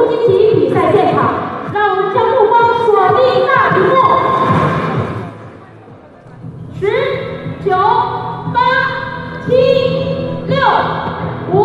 出击体比赛现场，让我们将目光锁定大屏幕。10、9、8、7、6。